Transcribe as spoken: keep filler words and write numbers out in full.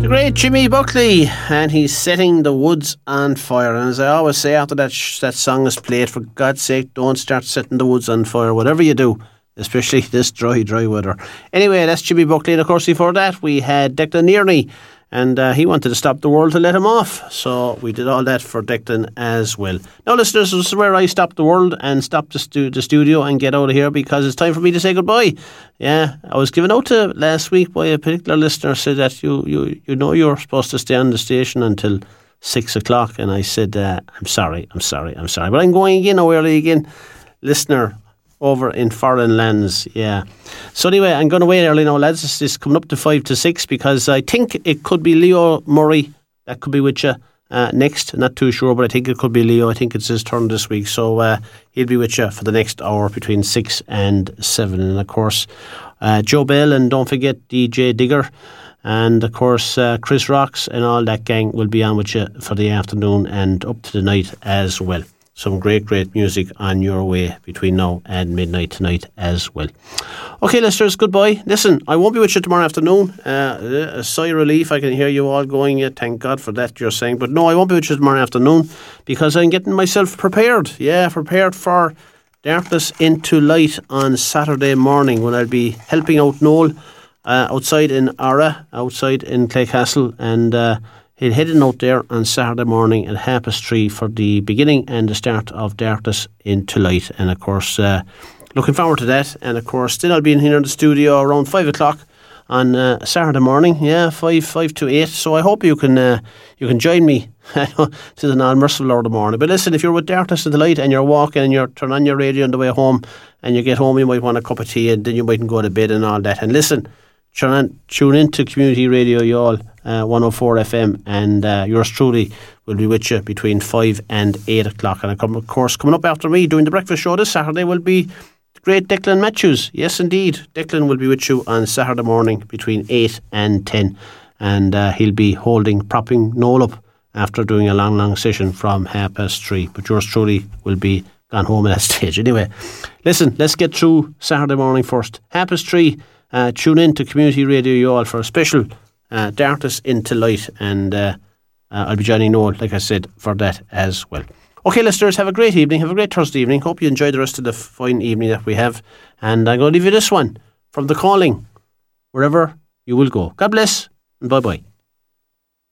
The great Jimmy Buckley, and he's setting the woods on fire. And as I always say after that sh- that song is played, for God's sake, don't start setting the woods on fire, whatever you do, especially this dry, dry weather. Anyway, that's Jimmy Buckley, and of course before that we had Declan Nearney, and uh, he wanted to stop the world to let him off, so we did all that for Declan as well. Now listeners, this is where I stop the world and stop the, stu- the studio and get out of here, because it's time for me to say goodbye. Yeah, I was given out to last week by a particular listener, said that you, you, you know you're supposed to stay on the station until six o'clock, and I said uh, I'm sorry, I'm sorry, I'm sorry, but I'm going again now early again, listener over in foreign lands. Yeah. So anyway, I'm going away early now, lads. It's, it's coming up to five to six, because I think it could be Leo Murray that could be with you uh, next. Not too sure, but I think it could be Leo. I think it's his turn this week, so uh, he'll be with you for the next hour between six and seven. And of course, uh, Joe Bell, and don't forget D J Digger, and of course uh, Chris Rocks and all that gang will be on with you for the afternoon and up to the night as well. Some great, great music on your way between now and midnight tonight as well. Okay, listeners, goodbye. Listen, I won't be with you tomorrow afternoon. Uh, a sigh of relief. I can hear you all going, yeah, thank God for that, you're saying. But no, I won't be with you tomorrow afternoon, because I'm getting myself prepared. Yeah, prepared for Darkness into Light on Saturday morning, when I'll be helping out Noel uh, outside in Ara, outside in Claycastle, and uh, he'll heading out there on Saturday morning at half past three for the beginning and the start of Darkness into Light. And of course, uh, looking forward to that. And of course, then I'll be in here in the studio around five o'clock on uh, Saturday morning. Yeah, five five to eight. So I hope you can uh, you can join me to the non-merciful hour of the morning. But listen, if you're with Darkness into Light and you're walking and you're turning on your radio on the way home, and you get home, you might want a cup of tea, and then you mightn't go to bed and all that. And listen, Tune in, tune into Community Radio y'all, uh, one oh four F M, and uh, yours truly will be with you between five and eight o'clock. And of course, coming up after me doing the breakfast show this Saturday will be the great Declan Matthews. Yes, indeed, Declan will be with you on Saturday morning between eight and ten, and uh, he'll be holding, propping Noel up after doing a long, long session from half past three. But yours truly will be gone home at that stage. Anyway, listen, let's get through Saturday morning first. Half past three. Uh, tune in to Community Radio you all for a special uh, Darkness into Light, and uh, uh, I'll be joining Noel, like I said, for that as well. Okay, listeners, have a great evening, have a great Thursday evening. Hope you enjoy the rest of the fine evening that we have, and I'm going to leave you this one from The Calling, Wherever You Will Go. God bless, and bye bye.